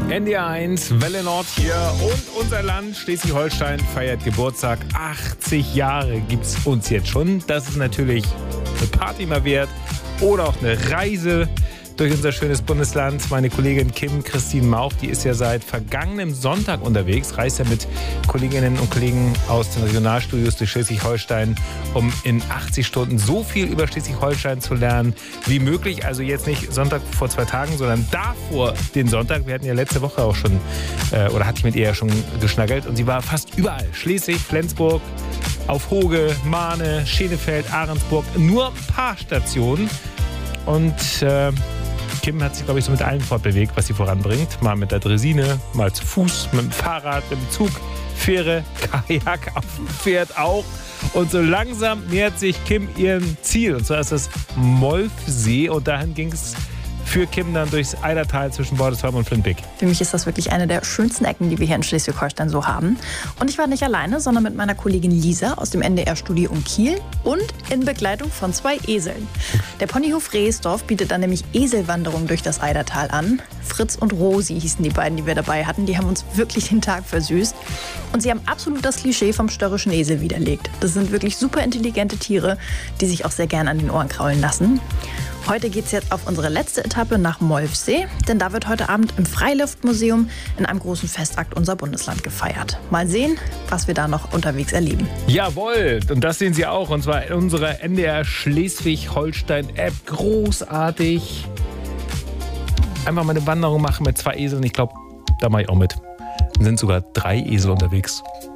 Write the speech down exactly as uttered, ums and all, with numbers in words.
N D R eins, Welle Nord hier und unser Land Schleswig-Holstein feiert Geburtstag. achtzig Jahre gibt's uns jetzt schon. Das ist natürlich eine Party mal wert oder auch eine Reise durch unser schönes Bundesland. Meine Kollegin Kim Christine Mauch, die ist ja seit vergangenem Sonntag unterwegs, reist ja mit Kolleginnen und Kollegen aus den Regionalstudios durch Schleswig-Holstein, um in achtzig Stunden so viel über Schleswig-Holstein zu lernen wie möglich. Also jetzt nicht Sonntag vor zwei Tagen, sondern davor den Sonntag. Wir hatten ja letzte Woche auch schon, äh, oder hatte ich mit ihr ja schon geschnackelt, und sie war fast überall. Schleswig, Flensburg, auf Hoge, Mahne, Schenefeld, Ahrensburg. Nur ein paar Stationen. Und äh, Kim hat sich, glaube ich, so mit allem fortbewegt, was sie voranbringt. Mal mit der Draisine, mal zu Fuß, mit dem Fahrrad, mit dem Zug, Fähre, Kajak, auf dem Pferd auch. Und so langsam nähert sich Kim ihrem Ziel. Und zwar ist das Molfsee. Und dahin ging es für Kim dann durchs Eidertal zwischen Bordesholm und Flintbek. Für mich ist das wirklich eine der schönsten Ecken, die wir hier in Schleswig-Holstein so haben. Und ich war nicht alleine, sondern mit meiner Kollegin Lisa aus dem N D R-Studio in Kiel und in Begleitung von zwei Eseln. Der Ponyhof Rehsdorf bietet dann nämlich Eselwanderungen durch das Eidertal an. Fritz und Rosi hießen die beiden, die wir dabei hatten. Die haben uns wirklich den Tag versüßt. Und sie haben absolut das Klischee vom störrischen Esel widerlegt. Das sind wirklich super intelligente Tiere, die sich auch sehr gern an den Ohren kraulen lassen. Heute geht es jetzt auf unsere letzte Etappe nach Molfsee, denn da wird heute Abend im Freiluftmuseum in einem großen Festakt unser Bundesland gefeiert. Mal sehen, was wir da noch unterwegs erleben. Jawohl, und das sehen Sie auch, und zwar in unserer N D R Schleswig-Holstein-App. Großartig. Einfach mal eine Wanderung machen mit zwei Eseln. Ich glaube, da mache ich auch mit. Es sind sogar drei Esel unterwegs.